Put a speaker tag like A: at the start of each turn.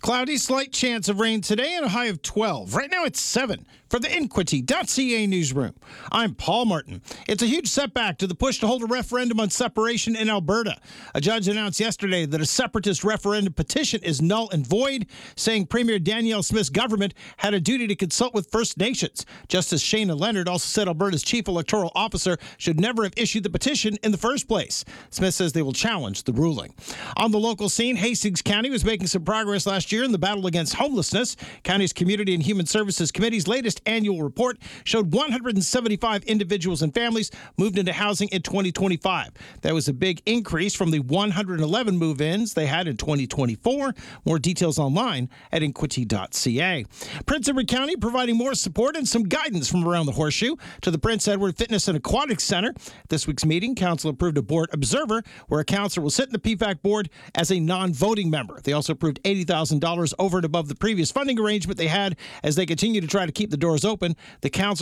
A: Cloudy, slight chance of rain today and a high of 12. Right now it's 7. For the Inquity.ca newsroom, I'm Paul Martin. It's a huge setback to the push to hold a referendum on separation in Alberta. A judge announced yesterday that a separatist referendum petition is null and void, saying Premier Danielle Smith's government had a duty to consult with First Nations. Justice Shayna Leonard also said Alberta's chief electoral officer should never have issued the petition in the first place. Smith says they will challenge the ruling. On the local scene, Hastings County was making some progress last year in the battle against homelessness. County's Community and Human Services Committee's latest annual report showed 175 individuals and families moved into housing in 2025. That was a big increase from the 111 move-ins they had in 2024. More details online at inquity.ca. Prince Edward County providing more support and some guidance from around the Horseshoe to the Prince Edward Fitness and Aquatic Center. This week's meeting, council approved a board observer where a counselor will sit in the PFAC board as a non-voting member. They also approved $80,000 over and above the previous funding arrangement they had as they continue to try to keep the doors open. The council